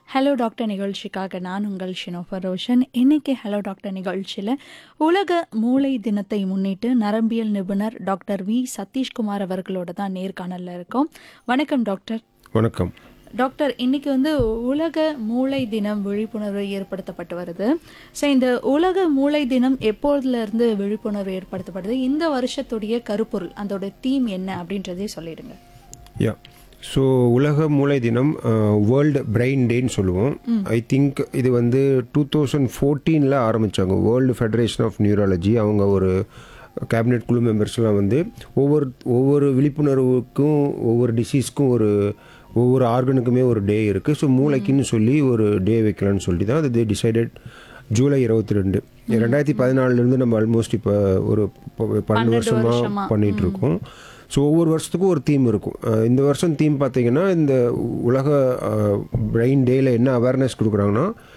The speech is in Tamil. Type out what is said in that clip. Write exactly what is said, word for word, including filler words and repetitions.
ஹலோ டாக்டர் நிகழ்ச்சிக்காக நான் உங்கள் ஷினோஃபர் ரோஷன். இன்னைக்கு ஹலோ டாக்டர் நிகழ்ச்சியில் உலக மூளை தினத்தை முன்னிட்டு நரம்பியல் நிபுணர் டாக்டர் வி சதீஷ்குமார் அவர்களோட தான் நேர்காணலில் இருக்கோம். வணக்கம் டாக்டர். வணக்கம் டாக்டர், இன்னைக்கு வந்து உலக மூளை தினம் விழிப்புணர்வு ஏற்படுத்தப்பட்டு வருது. ஸோ இந்த உலக மூளை தினம் எப்போதுலேருந்து விழிப்புணர்வு ஏற்படுத்தப்படுது, இந்த வருஷத்துடைய கருப்பொருள், அதோட தீம் என்ன அப்படின்றதே சொல்லிடுங்க. யா ஸோ உலக மூளை தினம் வேர்ல்டு பிரெயின் டேன்னு சொல்லுவோம். ஐ திங்க் இது வந்து டூ தௌசண்ட் ஃபோர்டீனில் ஆரம்பித்தாங்க. வேர்ல்டு ஃபெடரேஷன் ஆஃப் நியூராலஜி அவங்க ஒரு கேபினெட் குழு மெம்பர்ஸ்லாம் வந்து ஒவ்வொரு ஒவ்வொரு விழிப்புணர்வுக்கும் ஒவ்வொரு டிசீஸ்க்கும் ஒரு ஒவ்வொரு ஆர்கனுக்குமே ஒரு டே இருக்குது. ஸோ மூளைக்குன்னு சொல்லி ஒரு டே வைக்கலான்னு சொல்லி தான் அது டிசைடட் ஜூலை இருபத்தி ரெண்டு ரெண்டாயிரத்தி பதினாலுலேருந்து நம்ம ஆல்மோஸ்ட் இப்போ ஒரு பன்னெண்டு வருஷமாக பண்ணிகிட்ருக்கோம். ஸோ ஒவ்வொரு வருஷத்துக்கும் ஒரு தீம் இருக்கும். இந்த வருஷம் தீம் பார்த்திங்கன்னா இந்த உலக பிரெயின் டேயில் என்ன அவேர்னஸ் கொடுக்குறாங்கன்னா